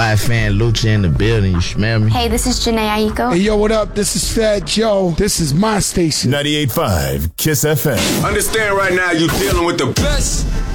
Worldwide fan Lucha in the building. You smell me? Hey, this is Janae Aiko. Hey, yo, what up? This is Fat Joe. This is my station. 98.5 KISS FM. Understand right now you're dealing with the best